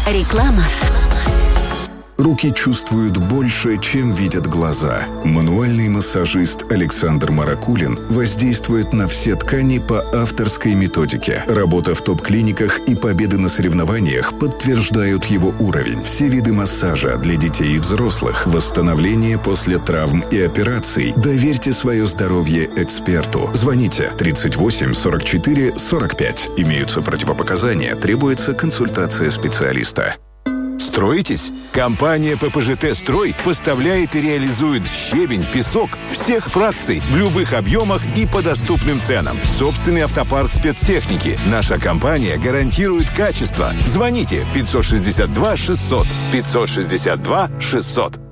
Реклама. Руки чувствуют больше, чем видят глаза. Мануальный массажист Александр Маракулин воздействует на все ткани по авторской методике. Работа в топ-клиниках и победы на соревнованиях подтверждают его уровень. Все виды массажа для детей и взрослых, восстановление после травм и операций. Доверьте свое здоровье эксперту. Звоните 38 44 45. Имеются противопоказания, требуется консультация специалиста. Строитесь? Компания ППЖТ «Строй» поставляет и реализует щебень, песок всех фракций в любых объемах и по доступным ценам. Собственный автопарк спецтехники. Наша компания гарантирует качество. Звоните 562 600 562 600.